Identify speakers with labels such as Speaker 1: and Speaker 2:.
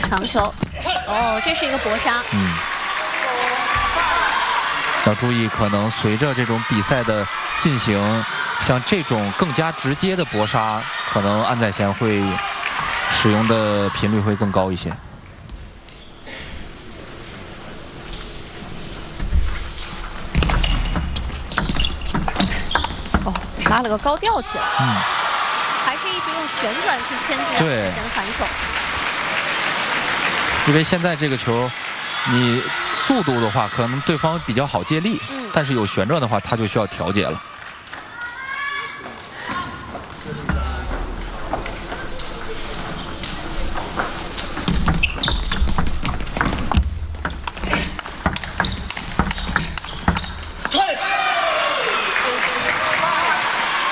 Speaker 1: 长球，哦，这是一个搏杀。
Speaker 2: 要注意，可能随着这种比赛的进行，像这种更加直接的搏杀，可能安宰贤会使用的频率会更高一些。
Speaker 1: 哦，拉了个高吊起来。还是一直用旋转去牵制安宰贤反手。
Speaker 2: 因为现在这个球，你速度的话，可能对方比较好借力，但是有旋转的话，他就需要调节了。